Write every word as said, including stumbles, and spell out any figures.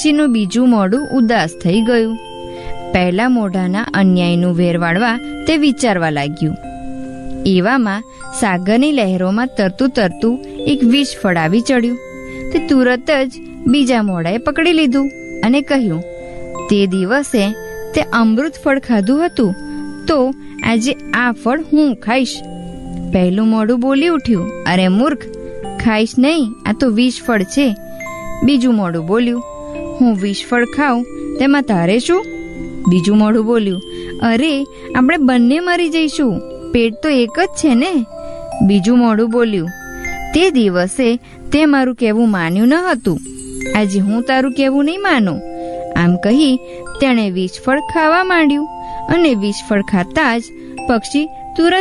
પક્ષીનું બીજું મોઢું ઉદાસ થઈ ગયું. પહેલા મોઢાના અન્યાયનું વેર વાળવા તે વિચારવા લાગ્યું. એવામાં સાગરની લહેરોમાં તરતું તરતું એક વિષ ફળ આવી ચડ્યું. તે તુરત જ બીજા મોઢાએ પકડી લીધું અને કહ્યું, તે દિવસે તે અમૃત ફળ ખાધું હતું, તો આજે આ ફળ હું ખાઈશ. પહેલું મોઢું બોલી ઉઠ્યું, અરે મૂર્ખ, ખાઈશ નહીં, આ તો વિષ ફળ છે. બીજું મોઢું બોલ્યું, હું વિષ ફળ ખાઉં તેમાં તારે શું? બીજું મોઢું બોલ્યું, અરે આપણે બંને મરી જઈશું, પેટ તો એક જ છે ને. બીજું મોઢું બોલ્યું, તે દિવસે તે મારું કહેવું માન્યું ન હતું, આજે હું તારું કહેવું નહીં માનું. આમ કહી તેણે વિષ ફળ ખાવા માંડ્યું અને વિષ ફળ ખાતા જ પક્ષી તુરત